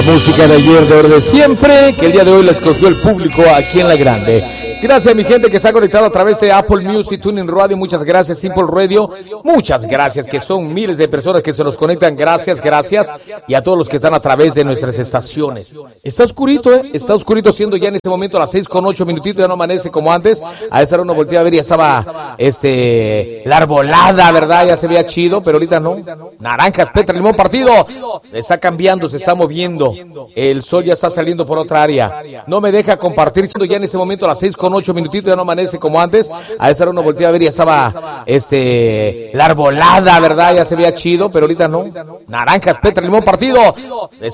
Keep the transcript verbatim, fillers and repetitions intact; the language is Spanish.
Música de ayer, de ahora, de siempre, que el día de hoy la escogió el público aquí en La Grande. Gracias a mi gente que se ha conectado a través de Apple Music, TuneIn Radio, muchas gracias, Simple Radio, muchas gracias, que son miles de personas que se nos conectan, gracias, gracias, y a todos los que están a través de nuestras estaciones. Está oscurito, ¿eh? Está oscurito, siendo ya en este momento a las seis con ocho minutitos, ya no amanece como antes. A esa hora uno voltea a ver y ya estaba, este, la arbolada, ¿verdad? Ya se veía chido, pero ahorita no. Naranjas, Petra, limón, partido. Está cambiando, se está moviendo. El sol ya está saliendo por otra área. No me deja compartir, siendo ya en este momento a las seis con ocho minutitos, ya no amanece como antes. A esa hora uno voltea a ver y ya estaba, este, la arbolada, ¿verdad? Ya se veía chido, pero ahorita no. Naranjas, Petra, limón, partido.